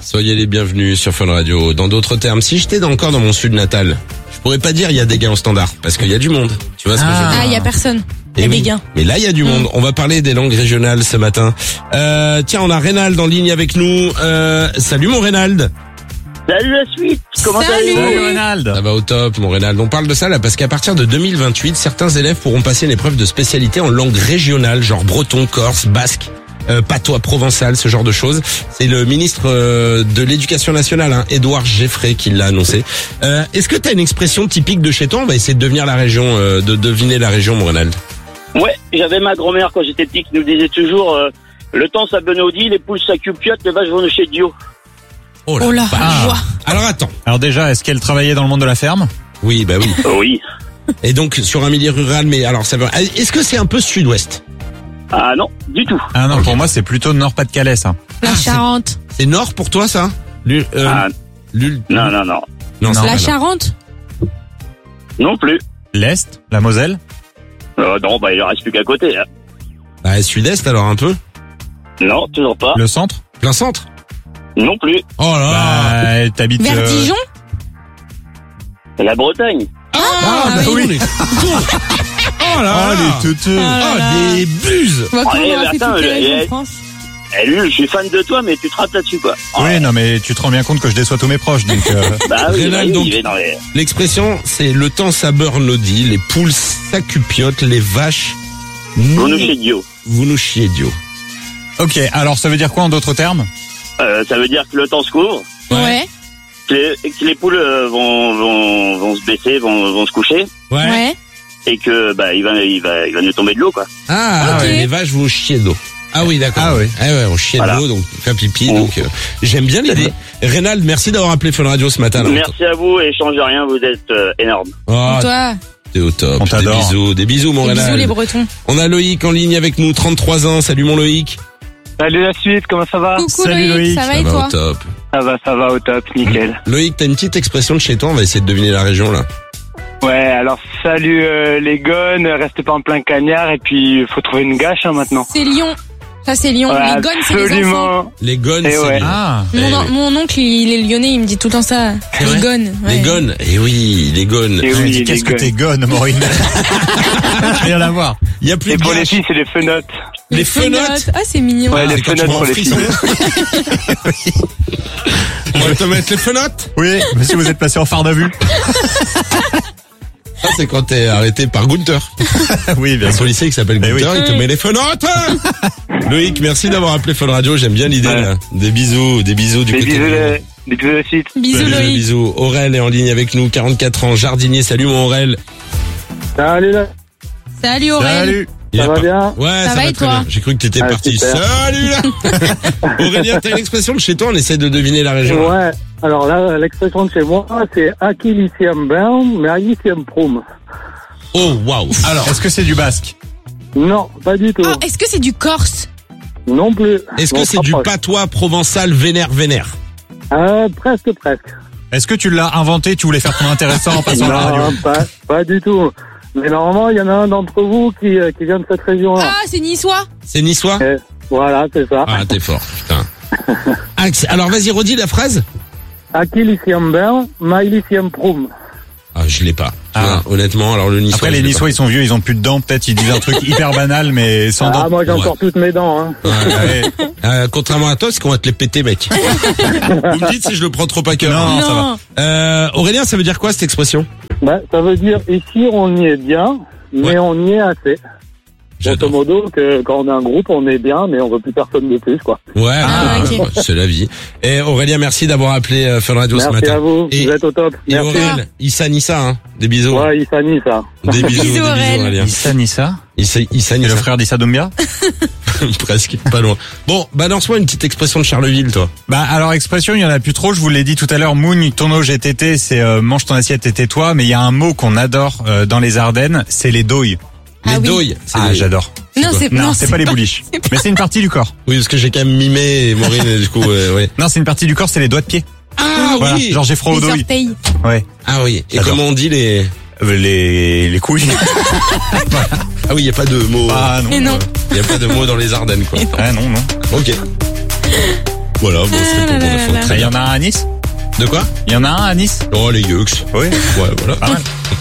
Soyez les bienvenus sur Fun Radio. Dans d'autres termes, si j'étais encore dans mon sud natal, je pourrais pas dire il y a des gains au standard, parce qu'il y a du monde. Tu vois ce que je veux dire? Ah, il y a personne. Il y a des gains. Mais là, il y a du monde. On va parler des langues régionales ce matin. Tiens, on a Reynald en ligne avec nous. Salut mon Reynald. Salut la suite, comment allez-vous? Salut Ronald. Ça va au top, mon Reynald. On parle de ça là parce qu'à partir de 2028, certains élèves pourront passer une épreuve de spécialité en langue régionale, genre breton, corse, basque, patois, provençal, ce genre de choses. C'est le ministre de l'Éducation nationale, Édouard Geffray, qui l'a annoncé. Est-ce que tu as une expression typique de chez toi? On va essayer de devenir la région, de deviner la région, mon Reynald. Ouais, j'avais ma grand-mère quand j'étais petit qui nous disait toujours le temps ça benaudit, les poules ça cupiote, les vaches vont chez Dio. Oh là, vache. Alors attends. Alors déjà, est-ce qu'elle travaillait dans le monde de la ferme? Oui, bah oui. Oui. Et donc sur un milieu rural, mais alors ça va. Est-ce que c'est un peu sud-ouest? Ah non, du tout. Ah non, pour moi c'est plutôt Nord-Pas-de-Calais ça. La Charente. C'est nord pour toi ça? Non, non. Non, c'est La pas nord. Charente. Non plus. L'Est, la Moselle. Non, bah il en reste plus qu'à côté. Hein. Bah sud-est alors un peu. Non, toujours pas. Le centre. Plein centre. Non plus. Oh là. Bah, t'habites... Vers Dijon. La Bretagne. Ah, bah oui. Oh là. les teuteux. Oh les buses. On va Allez, comment on a fait Bertin, toutes les régions de elle- France. Lul, je suis fan de toi, mais tu te rates là-dessus quoi. Oui, non mais tu te rends bien compte que je déçois tous mes proches, donc... Bah oui, Reynald, oui, donc- il est dans les... L'expression c'est le temps ça beurnaudit, les poules s'accupiotent, les vaches Vous nous chez Dio. vous nous chiez Dio. Ok, alors ça veut dire quoi en d'autres termes? Ça veut dire que le temps se couvre, Ouais. que les poules vont se baisser, vont se coucher, Ouais. et que bah il va nous tomber de l'eau quoi. Ah, Ok. ouais, les vaches vont chier d'eau. Ah oui, d'accord. Ah oui. Ouais, on chie Voilà. d'eau, donc faire pipi, donc j'aime bien l'idée. Reynald, merci d'avoir appelé Fun Radio ce matin. Là. Merci à vous et changez rien, vous êtes énorme. Oh, Toi. t'es au top. On t'adore. Des bisous mon Des Reynald. bisous les Bretons. On a Loïc en ligne avec nous, 33 ans. Salut mon Loïc. Salut la suite, comment ça va? Coucou Salut, Loïc, Loïc. ça va Ça et va toi? au top. Ça va au top, nickel. Loïc, t'as une petite expression de chez toi, on va essayer de deviner la région là. Ouais, alors salut les gones, restez pas en plein cagnard et puis faut trouver une gâche maintenant. C'est Lyon. Ça c'est Lyon. Ouais, Les gones c'est les enfants. absolument. Les gones, Eh c'est ouais. bien. Ah. Mon oncle il est lyonnais, il me dit tout le temps ça. C'est Les vrai gones. Ouais. Les gones, eh oui, les gones. Et Je me oui, dis, les qu'est-ce que gones. t'es gonne, Maureen? Rien à voir. Il y a plus Et de pour les gâches. filles, c'est les fenottes. Les fenottes. Ah c'est mignon. Ouais, les C'est quand tu fenottes vas en pour les frisson. filles. On va te mettre les fenottes. Oui, monsieur, vous êtes placé en phare de vue. Ça, c'est quand t'es arrêté par Gunther. Oui, bien Un sûr. policier qui s'appelle Eh Gunther, oui. il te met les fenottes. Loïc, merci d'avoir appelé Fun Radio, j'aime bien l'idée Ouais. là. Des bisous du Des côté bisous, de... des bisous la suite. Bisous Bisous, Loïc. bisous. Aurel est en ligne avec nous, 44 ans, jardinier. Salut mon Aurel. Salut là. Salut Aurel. Salut. Il Ça a va pas- bien? Ouais, Ça va et très toi bien. J'ai cru que t'étais Ah, parti. super. Salut là. Aurélien, t'as une expression de chez toi, on essaie de deviner la région. Ouais, alors là, l'expression de chez moi, c'est Aquilicium Baum, Mericium Prum. Oh, waouh. Alors, Est-ce que c'est du basque? Non, pas du tout. Ah, est-ce que c'est du Corse? Non plus. est-ce On que se c'est du rapproche. patois provençal vénère? Presque. Est-ce que tu l'as inventé, tu voulais faire ton intéressant en passant à la radio? Non, pas du tout. Mais normalement, il y en a un d'entre vous qui vient de cette région-là. Ah c'est niçois. C'est niçois? Voilà, c'est ça. Ah, t'es fort, putain. Alors, vas-y, redis la phrase. Aquilicium Baum, Mericium Prum. Ah, je l'ai pas. Ah. Honnêtement, alors le niçois. Après, les je l'ai Niçois, ils sont vieux, ils ont plus de dents. Peut-être ils disent un truc hyper banal, mais sans Ah, dents. moi j'ai Ouais. encore toutes mes dents. Hein. pas. Ouais. Ouais. Contrairement à toi, c'est qu'on va te les péter, mec. Vous me dites si je le prends trop à cœur. Non, ça va. Aurélien, ça veut dire quoi cette expression? Ça veut dire ici on y est bien, mais Ouais. on y est assez. Grosso J'adore. modo, que quand on est un groupe, on est bien, mais on veut plus personne de plus, quoi. Ouais, Ah, ok. ouais, c'est la vie. Et Aurélien, merci d'avoir appelé Fun Radio ce Merci matin. à vous, Et- vous êtes au top. Et Merci. Aurel, Issa Nissa, hein. Des bisous. Ouais, Issa ça. Des bisous, Bisous, Aurel. Aurélien. Issa Nissa? Issa C'est le Nissa. frère d'Issa Doumbia? Presque, pas loin. Bon, balance-moi une petite expression de Charleville, toi. Bah alors expression, il y en a plus trop. Je vous l'ai dit tout à l'heure. Mougne ton eau GTT, c'est mange ton assiette et tais-toi. Mais il y a un mot qu'on adore dans les Ardennes, c'est les douilles. Les Ah oui. douilles. c'est Ah les- j'adore. Non c'est Non, c'est pas les bouliches. Mais c'est une partie du corps. Oui, parce que j'ai quand même mimé et Maureen, et du coup, ouais. Non, c'est une partie du corps, c'est les doigts de pied. Ah Voilà. oui. Genre j'ai froid aux Les douilles. orteils. Ouais. Ah oui. Et J'adore. comment on dit les... Les couilles. Ah oui, il y a pas de mots. Ah non. Et non. Il y a pas de mots dans les Ardennes, quoi. Ah non, non. Ok. Voilà, bon, c'est pour mon info. Il y en a un à Nice? De quoi? Il y en a un à Nice? Oh, les Yeux. Oui. Ouais, voilà. Pas mal.